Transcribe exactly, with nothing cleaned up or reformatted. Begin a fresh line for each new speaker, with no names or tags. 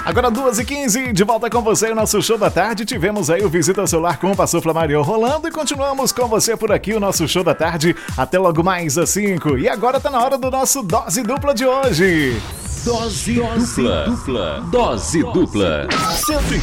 Agora duas e quinze, de volta com você, o nosso show da tarde. Tivemos aí o Visita ao Celular com o Pastor Flamario rolando e continuamos com você por aqui, o nosso show da tarde, até logo mais às cinco. E agora tá na hora do nosso Dose Dupla de hoje.
Dose, Dose dupla. dupla. Dose dupla.
cento e